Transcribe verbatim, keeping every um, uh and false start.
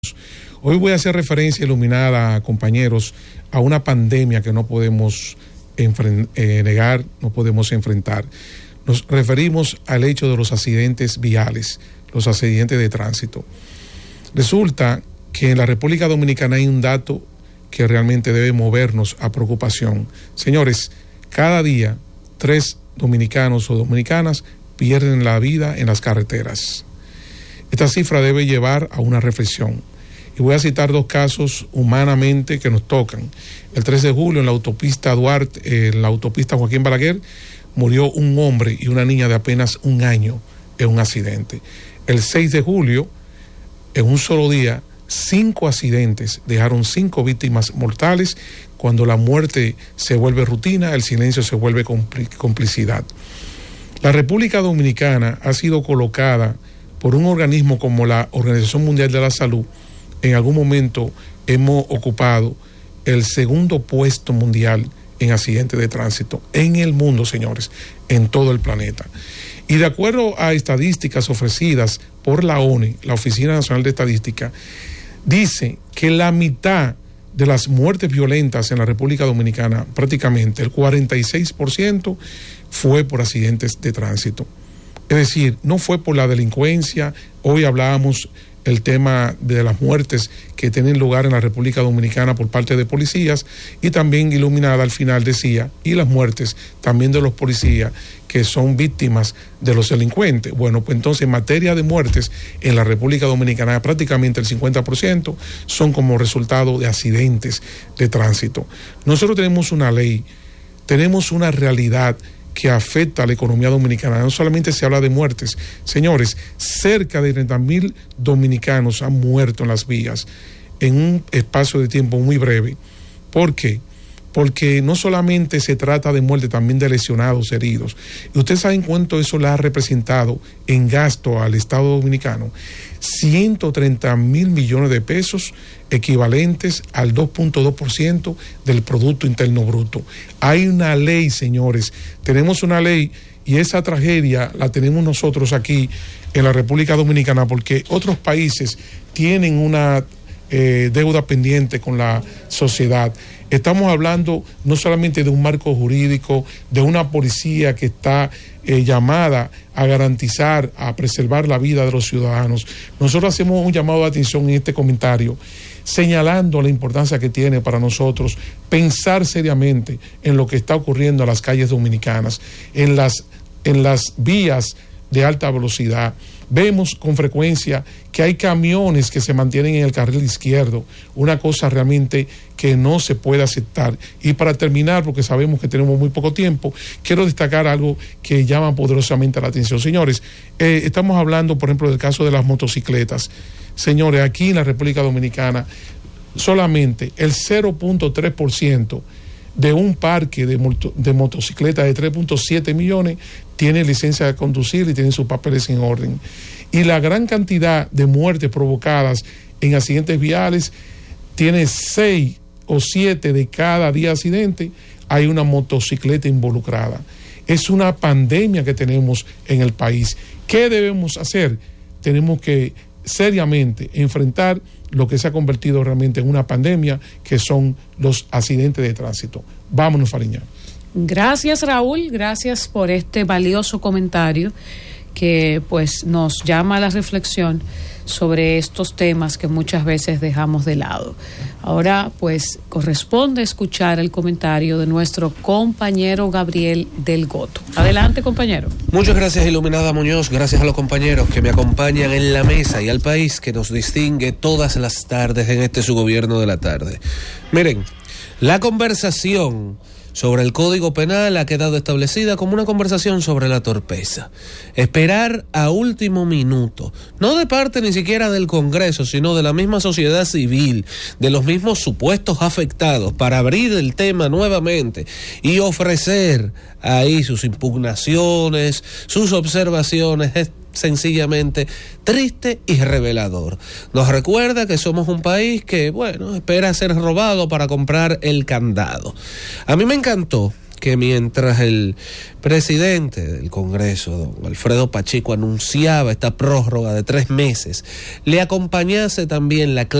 Hoy voy a hacer referencia iluminada, compañeros, a una pandemia que no podemos enfren- eh, negar, no podemos enfrentar. Nos referimos al hecho de los accidentes viales, los accidentes de tránsito. Resulta que en la República Dominicana hay un dato que realmente debe movernos a preocupación. Señores, cada día tres dominicanos o dominicanas pierden la vida en las carreteras. Esta cifra debe llevar a una reflexión. Y voy a citar dos casos humanamente que nos tocan. El tres de julio en la autopista Duarte, en la autopista Joaquín Balaguer, murió un hombre y una niña de apenas un año en un accidente. El seis de julio, en un solo día, cinco accidentes dejaron cinco víctimas mortales. Cuando la muerte se vuelve rutina, el silencio se vuelve complicidad. La República Dominicana ha sido colocada por un organismo como la Organización Mundial de la Salud. En algún momento hemos ocupado el segundo puesto mundial en accidentes de tránsito en el mundo, señores, en todo el planeta. Y de acuerdo a estadísticas ofrecidas por la O N E, la Oficina Nacional de Estadística, dice que la mitad de las muertes violentas en la República Dominicana, prácticamente el cuarenta y seis por ciento, fue por accidentes de tránsito. Es decir, no fue por la delincuencia. Hoy hablábamos el tema de las muertes que tienen lugar en la República Dominicana por parte de policías, y también iluminada al final decía, y las muertes también de los policías que son víctimas de los delincuentes. Bueno, pues entonces en materia de muertes en la República Dominicana prácticamente el cincuenta por ciento son como resultado de accidentes de tránsito. Nosotros tenemos una ley, tenemos una realidad que afecta a la economía dominicana. No solamente se habla de muertes, señores, cerca de treinta mil dominicanos han muerto en las vías en un espacio de tiempo muy breve. ¿Por qué? Porque no solamente se trata de muerte, también de lesionados, heridos. Y ustedes saben cuánto eso le ha representado en gasto al Estado dominicano. ciento treinta mil millones de pesos, equivalentes al dos punto dos por ciento del Producto Interno Bruto. Hay una ley, señores, tenemos una ley, y esa tragedia la tenemos nosotros aquí en la República Dominicana, porque otros países tienen una eh, deuda pendiente con la sociedad. Estamos hablando no solamente de un marco jurídico, de una policía que está eh, llamada a garantizar, a preservar la vida de los ciudadanos. Nosotros hacemos un llamado de atención en este comentario, señalando la importancia que tiene para nosotros pensar seriamente en lo que está ocurriendo en las calles dominicanas, en las, en las vías de alta velocidad. Vemos con frecuencia que hay camiones que se mantienen en el carril izquierdo, una cosa realmente que no se puede aceptar. Y para terminar, porque sabemos que tenemos muy poco tiempo, quiero destacar algo que llama poderosamente la atención. Señores, eh, estamos hablando, por ejemplo, del caso de las motocicletas. Señores, aquí en la República Dominicana, solamente el cero punto tres por ciento de un parque de, moto, de motocicletas de tres punto siete millones tiene licencia de conducir y tienen sus papeles en orden. Y la gran cantidad de muertes provocadas en accidentes viales tiene seis o siete de cada diez accidentes, hay una motocicleta involucrada. Es una pandemia que tenemos en el país. ¿Qué debemos hacer? Tenemos que seriamente enfrentar lo que se ha convertido realmente en una pandemia, que son los accidentes de tránsito. Vámonos, Fariña. Gracias, Raúl, gracias por este valioso comentario que pues nos llama a la reflexión sobre estos temas que muchas veces dejamos de lado. Ahora pues corresponde escuchar el comentario de nuestro compañero Gabriel del Goto. Adelante, compañero. Muchas gracias, Iluminada Muñoz. Gracias a los compañeros que me acompañan en la mesa y al país que nos distingue todas las tardes en este su gobierno de la tarde. Miren, la conversación sobre el Código Penal ha quedado establecida como una conversación sobre la torpeza. Esperar a último minuto, no de parte ni siquiera del Congreso, sino de la misma sociedad civil, de los mismos supuestos afectados, para abrir el tema nuevamente y ofrecer ahí sus impugnaciones, sus observaciones, es sencillamente triste y revelador. Nos recuerda que somos un país que, bueno, espera ser robado para comprar el candado. A mí me encantó que mientras el presidente del Congreso, don Alfredo Pacheco, anunciaba esta prórroga de tres meses, le acompañase también la